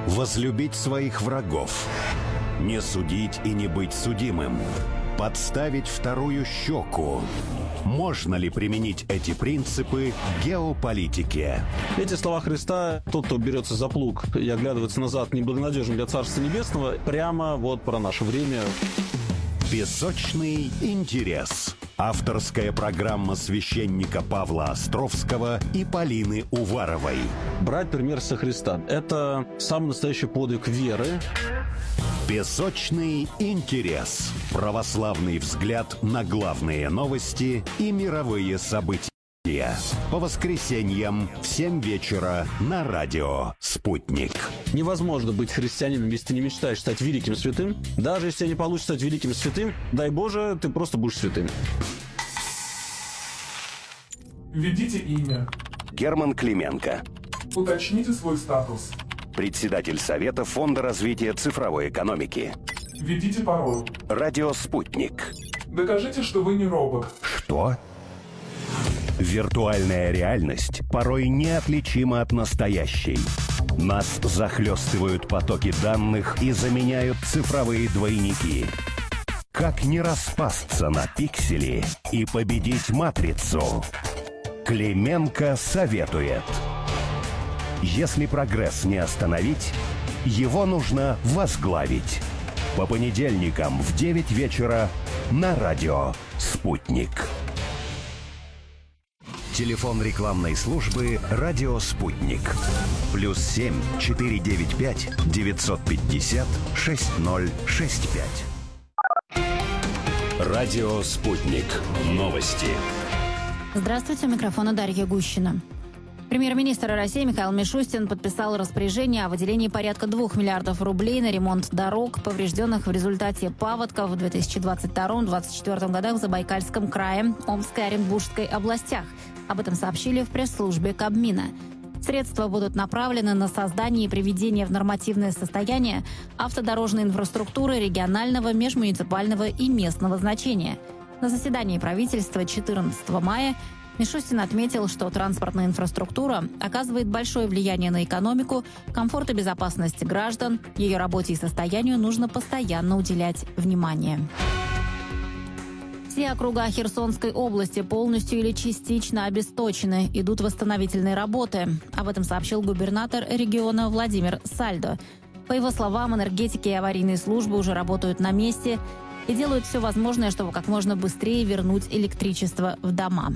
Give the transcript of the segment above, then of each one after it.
возлюбить своих врагов, не судить и не быть судимым, подставить вторую щеку. Можно ли применить эти принципы к геополитике? Эти слова Христа, тот, кто берется за плуг и оглядывается назад, неблагонадежен для Царства Небесного, прямо вот про наше время. Песочный интерес. Авторская программа священника Павла Островского и Полины Уваровой. Брать пример со Христа – это самый настоящий подвиг веры. Песочный интерес. Православный взгляд на главные новости и мировые события. По воскресеньям в 7 вечера на радио «Спутник». Невозможно быть христианином, если ты не мечтаешь стать великим святым. Даже если тебе не получится стать великим святым, дай Боже, ты просто будешь святым. Введите имя. Герман Клименко. Уточните свой статус. Председатель Совета Фонда развития цифровой экономики. Введите пароль. Радио «Спутник». Докажите, что вы не робот. Что? Виртуальная реальность порой неотличима от настоящей. Нас захлестывают потоки данных и заменяют цифровые двойники. Как не распасться на пиксели и победить матрицу? Клименко советует. Если прогресс не остановить, его нужно возглавить. По понедельникам в 9 вечера на радио «Спутник». Телефон рекламной службы «Радио Спутник». +7 495 950 6065. Радио «Спутник». Новости. Здравствуйте, у микрофона Дарья Гущина. Премьер-министр России Михаил Мишустин подписал распоряжение о выделении порядка 2 миллиардов рублей на ремонт дорог, поврежденных в результате паводков в 2022-2024 годах в Забайкальском крае, Омской и Оренбургской областях. Об этом сообщили в пресс-службе Кабмина. Средства будут направлены на создание и приведение в нормативное состояние автодорожной инфраструктуры регионального, межмуниципального и местного значения. На заседании правительства 14 мая Мишустин отметил, что транспортная инфраструктура оказывает большое влияние на экономику, комфорт и безопасность граждан. Ее работе и состоянию нужно постоянно уделять внимание. Все округа Херсонской области полностью или частично обесточены. Идут восстановительные работы. Об этом сообщил губернатор региона Владимир Сальдо. По его словам, энергетики и аварийные службы уже работают на месте и делают все возможное, чтобы как можно быстрее вернуть электричество в дома.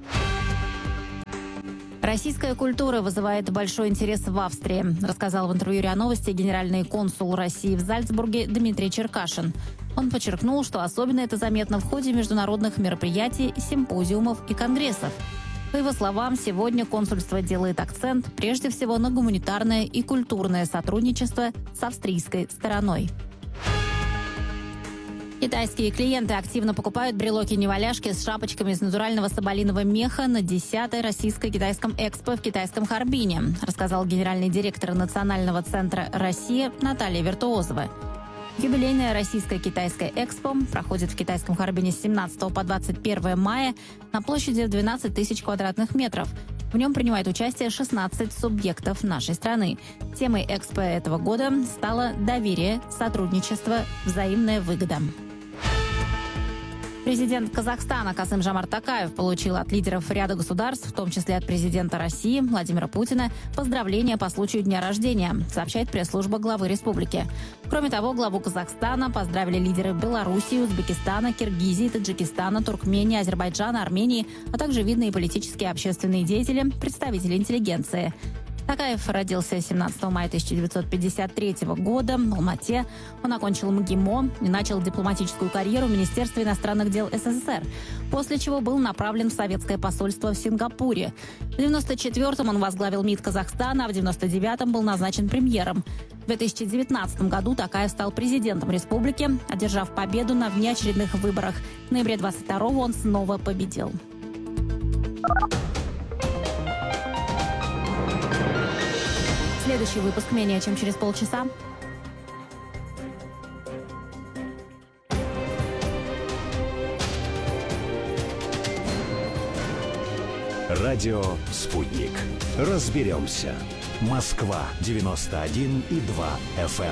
Российская культура вызывает большой интерес в Австрии, рассказал в интервью РИА Новости генеральный консул России в Зальцбурге Дмитрий Черкашин. Он подчеркнул, что особенно это заметно в ходе международных мероприятий, симпозиумов и конгрессов. По его словам, сегодня консульство делает акцент прежде всего на гуманитарное и культурное сотрудничество с австрийской стороной. Китайские клиенты активно покупают брелоки-неваляшки с шапочками из натурального соболиного меха на 10-й российско-китайском экспо в китайском Харбине, рассказал генеральный директор Национального центра «Россия» Наталья Виртуозова. Юбилейная российско-китайская экспо проходит в китайском Харбине с 17 по 21 мая на площади в 12 тысяч квадратных метров. В нем принимает участие 16 субъектов нашей страны. Темой экспо этого года стало доверие, сотрудничество, взаимная выгода. Президент Казахстана Касым-Жомарт Токаев получил от лидеров ряда государств, в том числе от президента России Владимира Путина, поздравления по случаю дня рождения, сообщает пресс-служба главы республики. Кроме того, главу Казахстана поздравили лидеры Белоруссии, Узбекистана, Киргизии, Таджикистана, Туркмении, Азербайджана, Армении, а также видные политические и общественные деятели, представители интеллигенции. Токаев родился 17 мая 1953 года в Алмате. Он окончил МГИМО и начал дипломатическую карьеру в Министерстве иностранных дел СССР, после чего был направлен в советское посольство в Сингапуре. В 1994-м он возглавил МИД Казахстана, а в 1999-м был назначен премьером. В 2019 году Токаев стал президентом республики, одержав победу на внеочередных выборах. В ноябре 22-го он снова победил. Следующий выпуск менее чем через полчаса. Радио «Спутник». Разберемся. Москва 91,2 FM.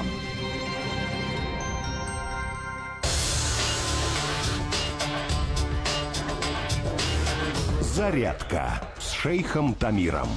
Зарядка с шейхом Тамиром.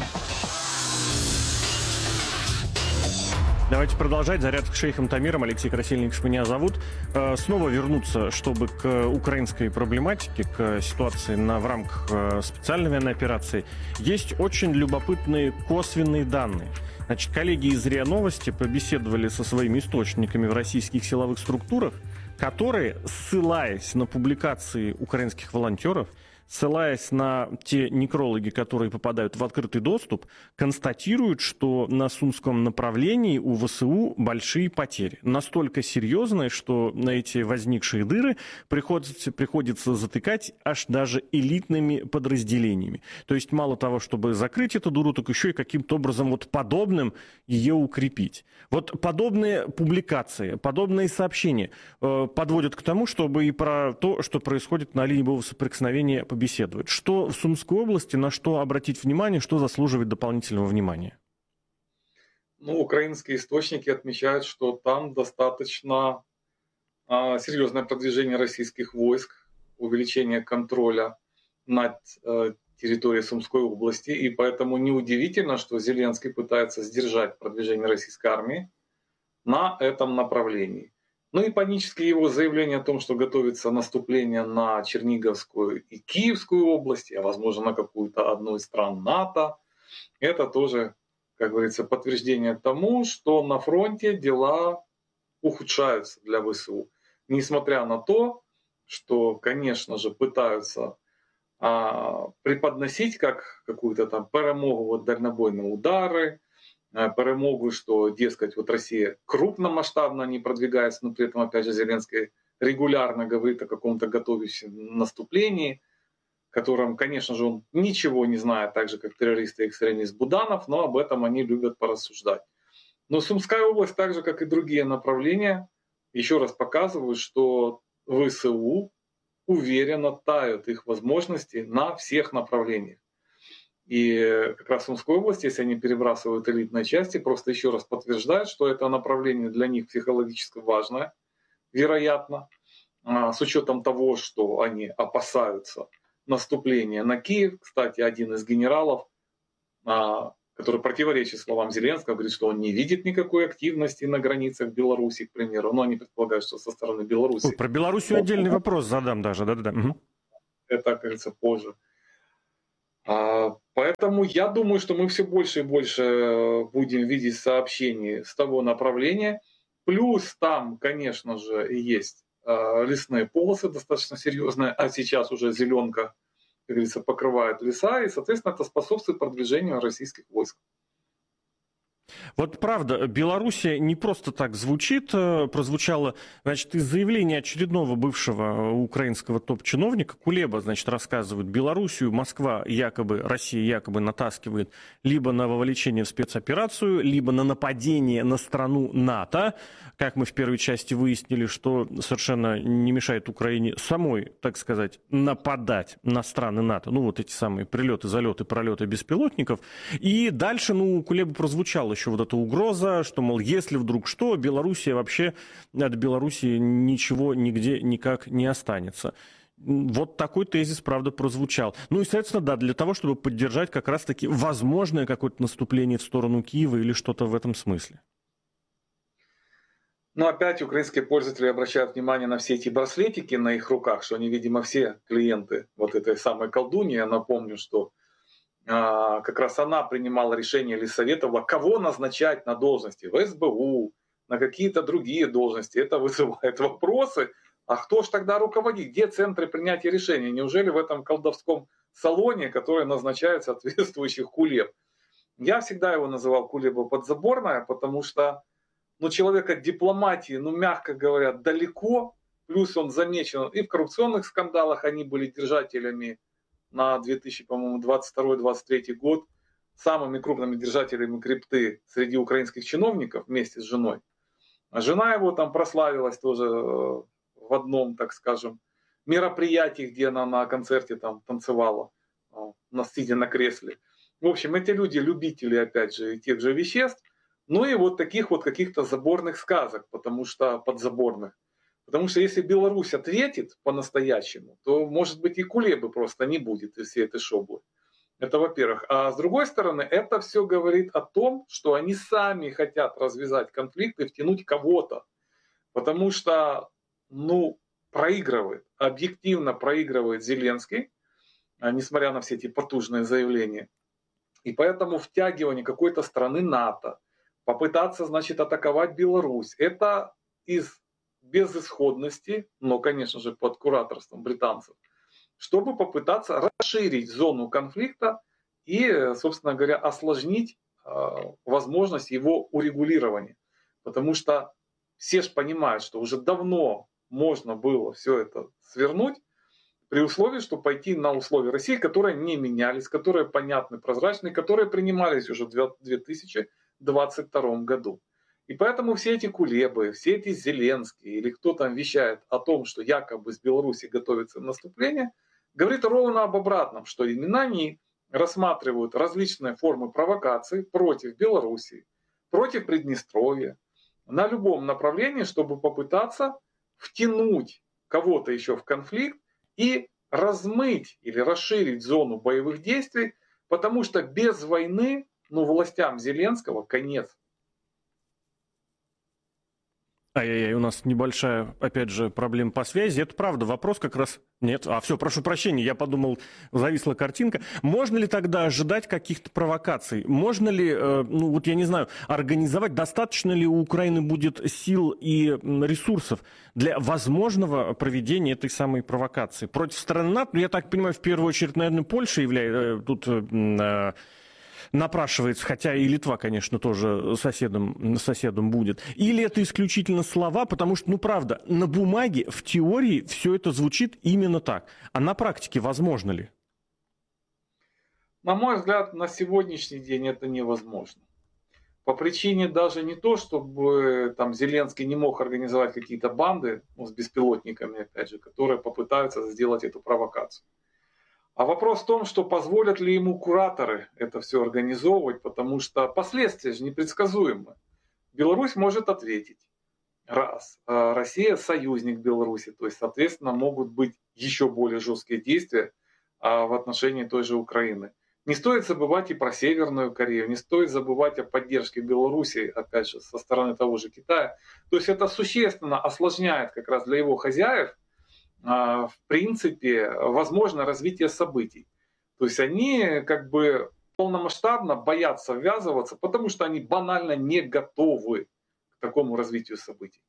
Давайте продолжать. Зарядка с шейхом Тамиром. Алексей Красильников меня зовут. Снова вернуться, чтобы к украинской проблематике, к ситуации в рамках специальной военной операции. Есть очень любопытные косвенные данные. Значит, коллеги из РИА Новости побеседовали со своими источниками в российских силовых структурах, которые, ссылаясь на публикации украинских волонтеров, ссылаясь на те некрологи, которые попадают в открытый доступ, констатируют, что на Сумском направлении у ВСУ большие потери. Настолько серьезные, что на эти возникшие дыры приходится затыкать аж даже элитными подразделениями. То есть мало того, чтобы закрыть эту дыру, так еще и каким-то образом вот подобным ее укрепить. Вот подобные публикации, подобные сообщения подводят к тому, чтобы и про то, что происходит на линии боевого соприкосновения, беседует. Что в Сумской области, на что обратить внимание, что заслуживает дополнительного внимания? Украинские источники отмечают, что там достаточно серьезное продвижение российских войск, увеличение контроля над территорией Сумской области, и поэтому неудивительно, что Зеленский пытается сдержать продвижение российской армии на этом направлении. Ну и панические его заявления о том, что готовится наступление на Черниговскую и Киевскую области, а возможно на какую-то одну из стран НАТО, это тоже, как говорится, подтверждение тому, что на фронте дела ухудшаются для ВСУ. Несмотря на то, что, конечно же, пытаются преподносить как какую-то там перемогу, вот дальнобойные удары, перемогу, что, дескать, вот Россия крупномасштабно не продвигается, но при этом, опять же, Зеленский регулярно говорит о каком-то готовящемся наступлении, котором, конечно же, он ничего не знает, так же, как террорист и экстремист Буданов, но об этом они любят порассуждать. Но Сумская область, так же, как и другие направления, еще раз показывают, что ВСУ уверенно тают их возможности на всех направлениях. И как раз в Сумской области, если они перебрасывают элитные части, просто еще раз подтверждают, что это направление для них психологически важное, вероятно, с учетом того, что они опасаются наступления на Киев. Кстати, один из генералов, который противоречит словам Зеленского, говорит, что он не видит никакой активности на границах Беларуси, к примеру. Но они предполагают, что со стороны Беларуси. Про Белоруссию отдельный вопрос задам даже. Да-да-да. Это, как говорится, позже. Поэтому я думаю, что мы все больше и больше будем видеть сообщений с того направления. Плюс там, конечно же, есть лесные полосы достаточно серьезные, а сейчас уже зеленка, как говорится, покрывает леса, и, соответственно, это способствует продвижению российских войск. Вот правда, Белоруссия не просто так звучит, прозвучало, значит, из заявления очередного бывшего украинского топ-чиновника Кулеба, значит, рассказывают, Белоруссию Москва якобы, Россия якобы натаскивает либо на вовлечение в спецоперацию, либо на нападение на страну НАТО. Как мы в первой части выяснили, что совершенно не мешает Украине самой, так сказать, нападать на страны НАТО. Ну, вот эти самые прилеты, залеты, пролеты беспилотников. И дальше, у Кулеба прозвучало еще вот эта угроза, что, мол, если вдруг что, Белоруссия вообще, от Белоруссии ничего нигде никак не останется. Вот такой тезис, правда, прозвучал. Ну и, соответственно, да, для того, чтобы поддержать как раз-таки возможное какое-то наступление в сторону Киева или что-то в этом смысле. Но опять украинские пользователи обращают внимание на все эти браслетики на их руках, что они, видимо, все клиенты вот этой самой колдуньи. Я напомню, что как раз она принимала решение или советовала, кого назначать на должности в СБУ, на какие-то другие должности. Это вызывает вопросы. А кто ж тогда руководит? Где центры принятия решений? Неужели в этом колдовском салоне, который назначает соответствующих Кулеб? Я всегда его называл Кулеба подзаборная, потому что человек от дипломатии, мягко говоря, далеко. Плюс он замечен и в коррупционных скандалах, они были держателями на 2022-2023 год, самыми крупными держателями крипты среди украинских чиновников вместе с женой. А жена его там прославилась тоже в одном, так скажем, мероприятии, где она на концерте там танцевала, сидя на кресле. В общем, эти люди любители, опять же, тех же веществ, ну и вот таких вот каких-то заборных сказок, потому что подзаборных. Потому что если Беларусь ответит по-настоящему, то, может быть, и Кулебы просто не будет из всей этой шоблы. Это во-первых. А с другой стороны, это все говорит о том, что они сами хотят развязать конфликт и втянуть кого-то. Потому что, проигрывает, объективно проигрывает Зеленский, несмотря на все эти потужные заявления. И поэтому втягивание какой-то страны НАТО, попытаться, значит, атаковать Беларусь, это из безысходности, но, конечно же, под кураторством британцев, чтобы попытаться расширить зону конфликта и, собственно говоря, осложнить возможность его урегулирования. Потому что все же понимают, что уже давно можно было все это свернуть, при условии, что пойти на условия России, которые не менялись, которые понятны, прозрачны, которые принимались уже в 2022 году. И поэтому все эти Кулебы, все эти Зеленские, или кто там вещает о том, что якобы с Беларуси готовится наступление, говорит ровно об обратном, что именно они рассматривают различные формы провокаций против Беларуси, против Приднестровья, на любом направлении, чтобы попытаться втянуть кого-то еще в конфликт, и размыть или расширить зону боевых действий, потому что без войны, властям Зеленского конец. Ай-яй-яй, у нас небольшая, опять же, проблема по связи. Это правда, вопрос как раз... Нет, все, прошу прощения, я подумал, зависла картинка. Можно ли тогда ожидать каких-то провокаций? Можно ли, я не знаю, организовать, достаточно ли у Украины будет сил и ресурсов для возможного проведения этой самой провокации? Против страны НАТО, я так понимаю, в первую очередь, наверное, Польша напрашивается, хотя и Литва, конечно, тоже соседом будет. Или это исключительно слова, потому что, правда, на бумаге, в теории все это звучит именно так. А на практике возможно ли? На мой взгляд, на сегодняшний день это невозможно. По причине даже не то, чтобы там Зеленский не мог организовать какие-то банды с беспилотниками, опять же, которые попытаются сделать эту провокацию. А вопрос в том, что позволят ли ему кураторы это все организовывать, потому что последствия же непредсказуемы. Беларусь может ответить. Раз. Россия союзник Беларуси, то есть, соответственно, могут быть еще более жесткие действия в отношении той же Украины. Не стоит забывать и про Северную Корею, не стоит забывать о поддержке Беларуси, опять же, со стороны того же Китая. То есть это существенно осложняет как раз для его хозяев, в принципе, возможно развитие событий. То есть они как бы полномасштабно боятся ввязываться, потому что они банально не готовы к такому развитию событий.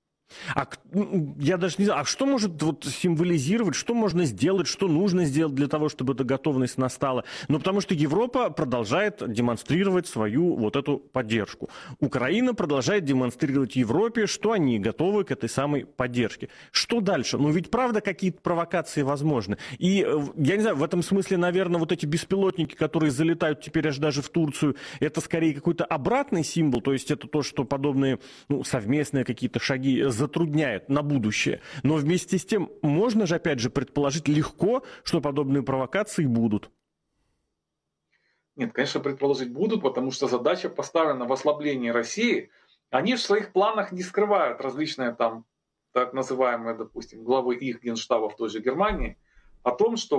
Я даже не знаю, а что может символизировать, что можно сделать, что нужно сделать для того, чтобы эта готовность настала? Потому что Европа продолжает демонстрировать свою эту поддержку. Украина продолжает демонстрировать Европе, что они готовы к этой самой поддержке. Что дальше? Ведь правда какие-то провокации возможны. И я не знаю, в этом смысле, наверное, эти беспилотники, которые залетают теперь аж даже в Турцию, это скорее какой-то обратный символ, то есть это то, что подобные совместные какие-то шаги затрудняет на будущее. Но вместе с тем можно же, опять же, предположить легко, что подобные провокации будут. Нет, конечно, предположить будут, потому что задача поставлена в ослаблении России. Они в своих планах не скрывают различные там, так называемые, допустим, главы их генштаба в той же Германии, о том, что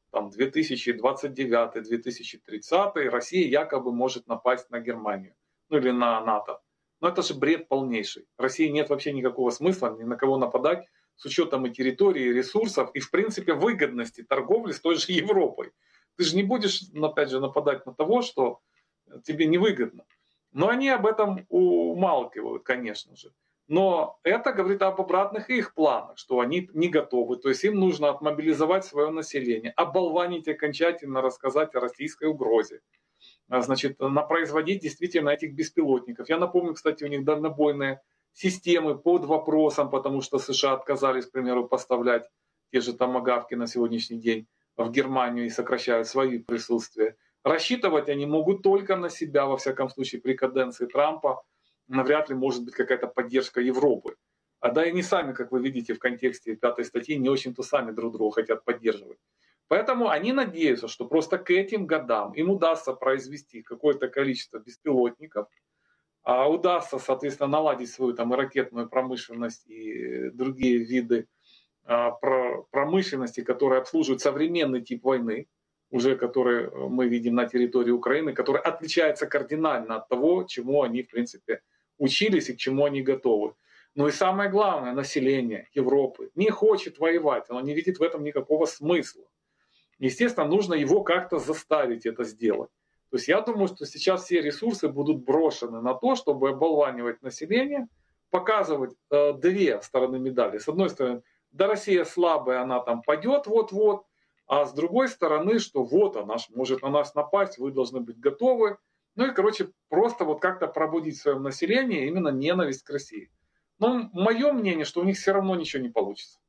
2029-2030 Россия якобы может напасть на Германию, или на НАТО. Но это же бред полнейший. России нет вообще никакого смысла ни на кого нападать с учетом и территории, и ресурсов, и в принципе выгодности торговли с той же Европой. Ты же не будешь, опять же, нападать на того, что тебе невыгодно. Но они об этом умалкивают, конечно же. Но это говорит об обратных их планах, что они не готовы. То есть им нужно отмобилизовать свое население, оболванить окончательно, рассказать о российской угрозе. Значит, производить действительно этих беспилотников. Я напомню, кстати, у них дальнобойные системы под вопросом, потому что США отказались, к примеру, поставлять те же томагавки на сегодняшний день в Германию и сокращают свои присутствия. Рассчитывать они могут только на себя, во всяком случае, при каденции Трампа. Навряд ли может быть какая-то поддержка Европы. Да и они сами, как вы видите в контексте 5 статьи, не очень-то сами друг друга хотят поддерживать. Поэтому они надеются, что просто к этим годам им удастся произвести какое-то количество беспилотников, удастся, соответственно, наладить свою там и ракетную промышленность и другие виды промышленности, которые обслуживают современный тип войны, уже который мы видим на территории Украины, который отличается кардинально от того, чему они, в принципе, учились и к чему они готовы. Ну и самое главное, население Европы не хочет воевать, оно не видит в этом никакого смысла. Естественно, нужно его как-то заставить это сделать. То есть я думаю, что сейчас все ресурсы будут брошены на то, чтобы оболванивать население, показывать две стороны медали. С одной стороны, да, Россия слабая, она там падет вот-вот, а с другой стороны, что вот она может на нас напасть, вы должны быть готовы. Ну и, короче, просто вот как-то пробудить в своем населении именно ненависть к России. Но мое мнение, что у них все равно ничего не получится.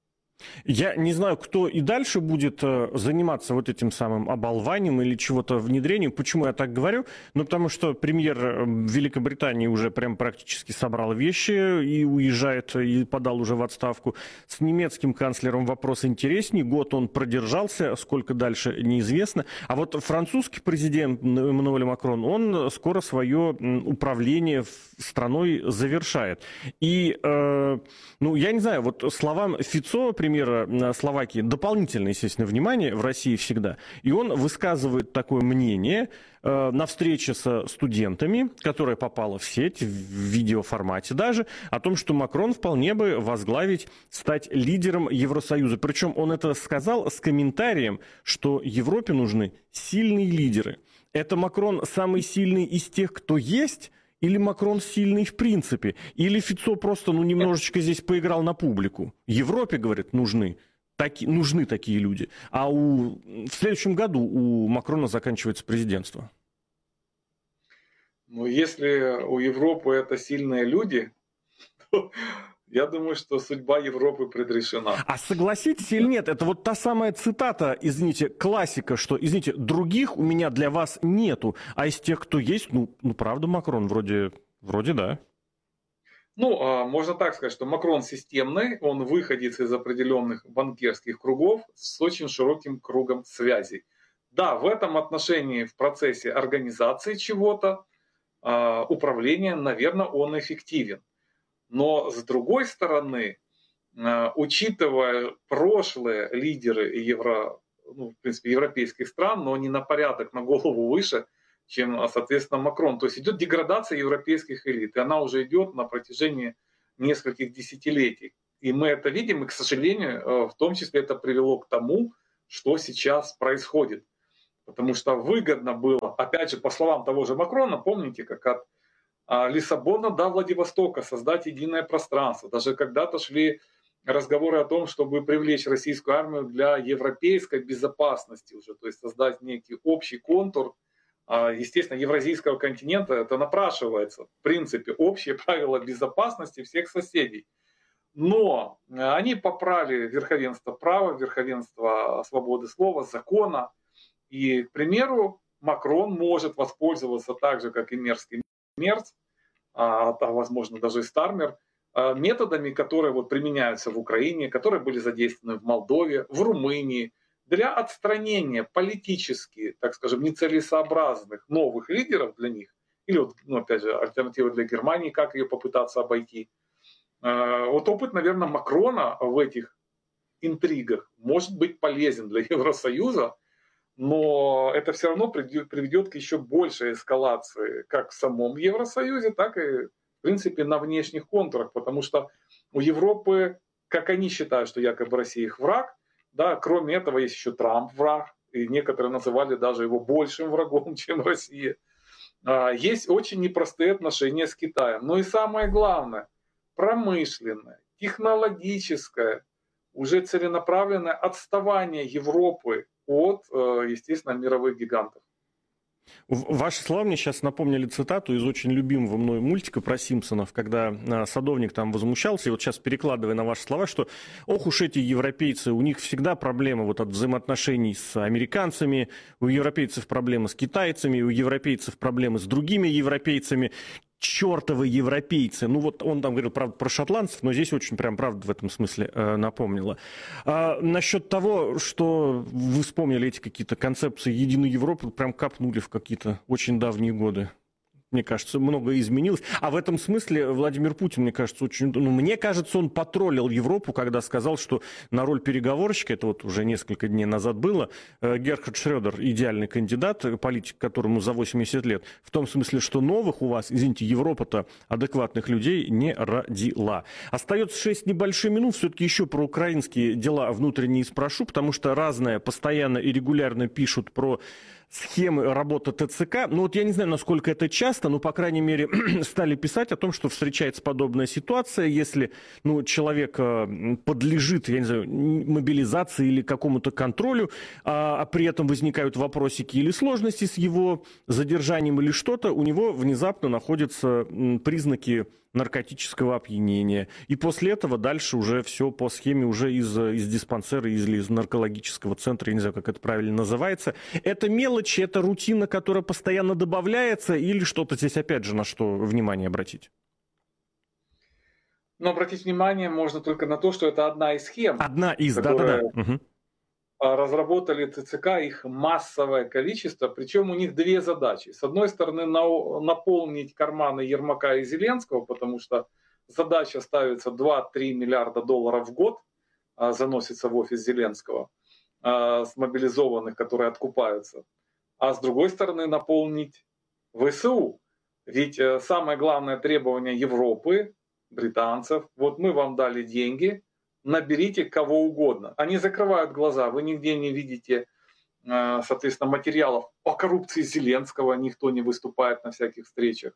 Я не знаю, кто и дальше будет заниматься вот этим самым оболванием или чего-то внедрением. Почему я так говорю? Ну, потому что премьер Великобритании уже прям практически собрал вещи и уезжает, и подал уже в отставку. С немецким канцлером вопрос интереснее. Год он продержался, сколько дальше неизвестно. А вот французский президент Эммануэль Макрон, он скоро свое управление страной завершает. И, ну, я не знаю, вот словам Фицо, премьера Словакии, дополнительное, естественно, внимание в России всегда. И он высказывает такое мнение на встрече со студентами, которая попала в сеть, в видеоформате даже, о том, что Макрон вполне бы возглавить, стать лидером Евросоюза. Причем он это сказал с комментарием, что Европе нужны сильные лидеры. Это Макрон самый сильный из тех, кто есть? Или Макрон сильный в принципе? Или Фицо просто немножечко здесь поиграл на публику? Европе, говорит, нужны такие люди. А в следующем году у Макрона заканчивается президентство. Ну, если у Европы это сильные люди, то я думаю, что судьба Европы предрешена. А согласитесь или нет, это вот та самая цитата, извините, классика, что, извините, других у меня для вас нету, а из тех, кто есть, ну правда, Макрон, вроде да. Ну, можно так сказать, что Макрон системный, он выходец из определенных банкирских кругов с очень широким кругом связей. Да, в этом отношении, в процессе организации чего-то, управления, наверное, он эффективен. Но с другой стороны, учитывая прошлые лидеры в принципе, европейских стран, но не на порядок, на голову выше, чем, соответственно, Макрон. То есть идет деградация европейских элит, и она уже идет на протяжении нескольких десятилетий. И мы это видим, и, к сожалению, в том числе это привело к тому, что сейчас происходит. Потому что выгодно было, опять же, по словам того же Макрона, помните, как от Лиссабона до Владивостока создать единое пространство. Даже когда-то шли разговоры о том, чтобы привлечь российскую армию для европейской безопасности уже, то есть создать некий общий контур. Естественно, евразийского континента это напрашивается. В принципе, общие правила безопасности всех соседей. Но они попрали верховенство права, верховенство свободы слова, закона. И, к примеру, Макрон может воспользоваться так же, как и мерзкий Мерц, возможно, даже и Стармер, методами, которые вот применяются в Украине, которые были задействованы в Молдове, в Румынии, для отстранения политически, так скажем, нецелесообразных новых лидеров для них, или, вот, опять же, альтернатива для Германии, как ее попытаться обойти. Вот опыт, наверное, Макрона в этих интригах может быть полезен для Евросоюза, но это все равно приведет к еще большей эскалации как в самом Евросоюзе, так и, в принципе, на внешних контурах, потому что у Европы, как они считают, что якобы Россия их враг, да, кроме этого есть еще Трамп враг, и некоторые называли даже его большим врагом, чем Россия. Есть очень непростые отношения с Китаем. Но и самое главное, промышленное, технологическое, уже целенаправленное отставание Европы от, естественно, мировых гигантов. Ваши слова мне сейчас напомнили цитату из очень любимого мной мультика про Симпсонов, когда садовник там возмущался, и вот сейчас перекладывая на ваши слова, что ох уж эти европейцы, у них всегда проблемы вот от взаимоотношений с американцами, у европейцев проблемы с китайцами, у европейцев проблемы с другими европейцами. чертовы европейцы. Ну вот он там говорил, правда, про шотландцев, но здесь очень прям правда в этом смысле напомнила. Насчет того, что вы вспомнили эти какие-то концепции единой Европы, прям копнули в какие-то очень давние годы. Мне кажется, многое изменилось. А в этом смысле Владимир Путин, мне кажется, мне кажется, он потроллил Европу, когда сказал, что на роль переговорщика, это вот уже несколько дней назад было, Герхард Шрёдер идеальный кандидат, политик, которому за 80 лет, в том смысле, что новых у вас, извините, Европа-то адекватных людей не родила. Остается 6 небольших минут, все-таки еще про украинские дела внутренние спрошу, потому что разное постоянно и регулярно пишут про схемы работы ТЦК. Ну вот я не знаю, насколько это часто, но, по крайней мере, стали писать о том, что встречается подобная ситуация, если человек подлежит, я не знаю, мобилизации или какому-то контролю, а при этом возникают вопросики или сложности с его задержанием или что-то, у него внезапно находятся признаки наркотического опьянения. И после этого дальше уже все по схеме уже из диспансера или из наркологического центра, я не знаю, как это правильно называется. Это мелочи, это рутина, которая постоянно добавляется, или что-то здесь опять же на что внимание обратить? Но обратить внимание можно только на то, что это одна из схем. Одна из, да. Угу. Разработали ТЦК, их массовое количество, причем у них две задачи. С одной стороны, наполнить карманы Ермака и Зеленского, потому что задача ставится 2-3 миллиарда долларов в год, заносится в офис Зеленского, с мобилизованных, которые откупаются. А с другой стороны, наполнить ВСУ. Ведь самое главное требование Европы, британцев, вот мы вам дали деньги, наберите кого угодно. Они закрывают глаза, вы нигде не видите, соответственно, материалов о коррупции Зеленского, никто не выступает на всяких встречах.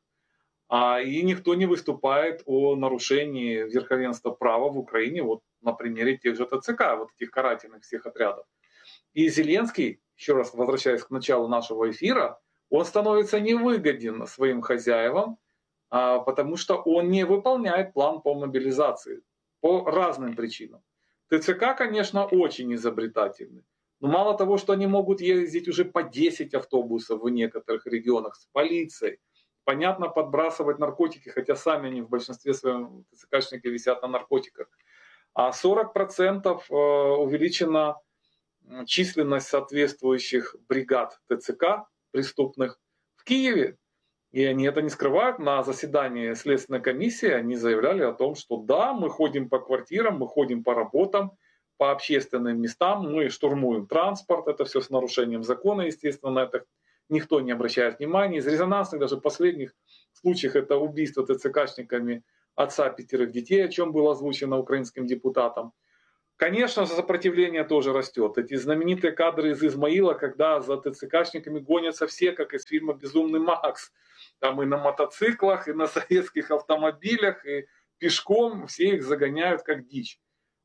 И никто не выступает о нарушении верховенства права в Украине, вот на примере тех же ТЦК, вот этих карательных всех отрядов. И Зеленский, еще раз возвращаясь к началу нашего эфира, он становится невыгоден своим хозяевам, потому что он не выполняет план по мобилизации. По разным причинам. ТЦК, конечно, очень изобретательны. Но мало того, что они могут ездить уже по 10 автобусов в некоторых регионах с полицией, понятно, подбрасывать наркотики, хотя сами они в большинстве своем ТЦКшники висят на наркотиках. А 40% увеличена численность соответствующих бригад ТЦК преступных в Киеве. И они это не скрывают. На заседании Следственной комиссии они заявляли о том, что да, мы ходим по квартирам, мы ходим по работам, по общественным местам, мы штурмуем транспорт, это все с нарушением закона, естественно, на это никто не обращает внимания. Из резонансных, даже последних случаев, это убийство ТЦКшниками отца 5 детей, о чем было озвучено украинским депутатам. Конечно, сопротивление тоже растет. Эти знаменитые кадры из Измаила, когда за ТЦКшниками гонятся все, как из фильма «Безумный Макс». Там и на мотоциклах, и на советских автомобилях, и пешком все их загоняют как дичь.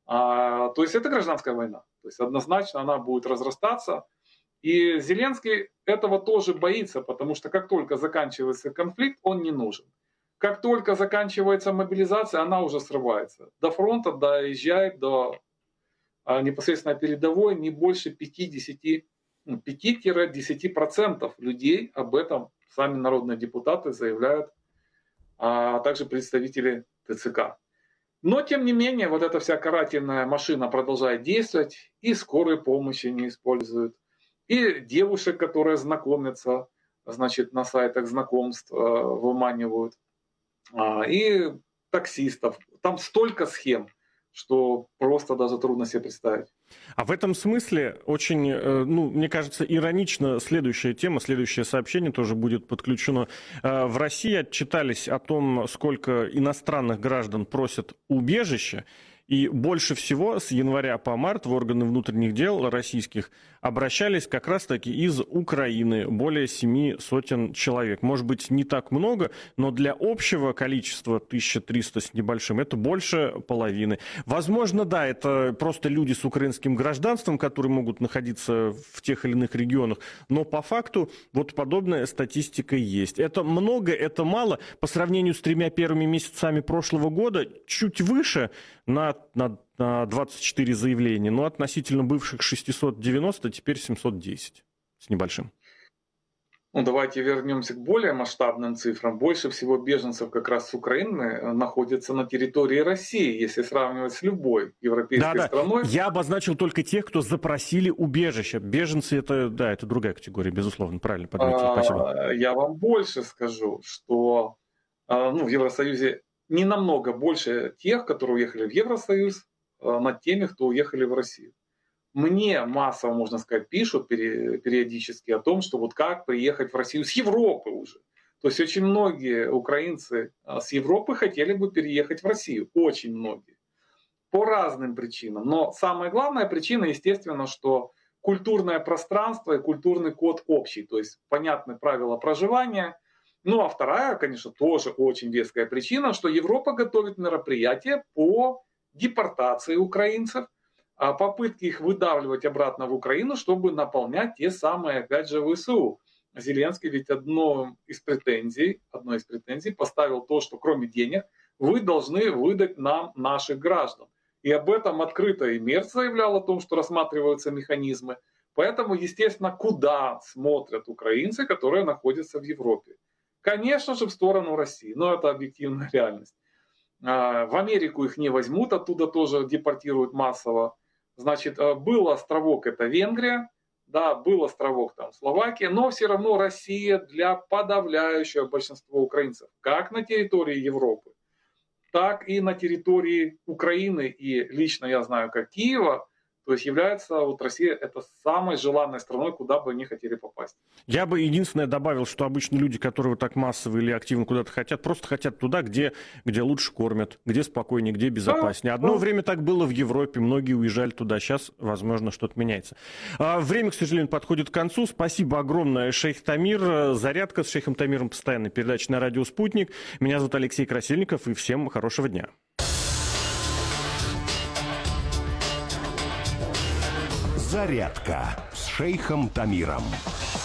То есть это гражданская война. То есть однозначно она будет разрастаться. И Зеленский этого тоже боится, потому что как только заканчивается конфликт, он не нужен. Как только заканчивается мобилизация, она уже срывается. До фронта доезжает до непосредственно передовой не больше 5-10% людей об этом сами народные депутаты заявляют, а также представители ТЦК. Но, тем не менее, вот эта вся карательная машина продолжает действовать, и скорой помощи не используют, и девушек, которые знакомятся, значит, на сайтах знакомств выманивают, и таксистов. Там столько схем, что просто даже трудно себе представить. А в этом смысле очень, мне кажется, иронично следующая тема, следующее сообщение тоже будет подключено. В России отчитались о том, сколько иностранных граждан просят убежище. И больше всего с января по март в органы внутренних дел российских обращались как раз-таки из Украины. Более 700 человек. Может быть, не так много, но для общего количества 1300 с небольшим это больше половины. Возможно, да, это просто люди с украинским гражданством, которые могут находиться в тех или иных регионах. Но по факту вот подобная статистика есть. Это много, это мало. По сравнению с 3 первыми месяцами прошлого года, чуть выше на 24 заявления, но относительно бывших 690 теперь 710 с небольшим. Ну, давайте вернемся к более масштабным цифрам. Больше всего беженцев как раз с Украины находится на территории России, если сравнивать с любой европейской страной. Я обозначил только тех, кто запросили убежище. Беженцы это другая категория, безусловно, правильно подметил. Спасибо. Я вам больше скажу, что в Евросоюзе не намного больше тех, которые уехали в Евросоюз, над теми, кто уехали в Россию. Мне массово, можно сказать, пишут периодически о том, что вот как приехать в Россию с Европы уже. То есть очень многие украинцы с Европы хотели бы переехать в Россию. Очень многие. По разным причинам. Но самая главная причина, естественно, что культурное пространство и культурный код общий. То есть понятны правила проживания. Ну а вторая, конечно, тоже очень веская причина, что Европа готовит мероприятия по депортации украинцев, попытки их выдавливать обратно в Украину, чтобы наполнять те самые, опять же, ВСУ. Зеленский ведь одной из претензий поставил то, что кроме денег вы должны выдать нам наших граждан. И об этом открыто и Мерц заявлял о том, что рассматриваются механизмы. Поэтому, естественно, куда смотрят украинцы, которые находятся в Европе? Конечно же, в сторону России, но это объективная реальность. В Америку их не возьмут, оттуда тоже депортируют массово. Значит, был островок, это Венгрия, да, был островок там Словакия, но все равно Россия для подавляющего большинства украинцев, как на территории Европы, так и на территории Украины, и лично я знаю, как Киева, то есть является вот Россия это самой желанной страной, куда бы они хотели попасть. Я бы единственное добавил, что обычно люди, которые вот так массово или активно куда-то хотят, просто хотят туда, где лучше кормят, где спокойнее, где безопаснее. Одно время так было в Европе, многие уезжали туда, сейчас, возможно, что-то меняется. Время, к сожалению, подходит к концу. Спасибо огромное, шейх Тамир. Зарядка с шейхом Тамиром, постоянная передача на радио «Спутник». Меня зовут Алексей Красильников, и всем хорошего дня. Зарядка с шейхом Тамиром.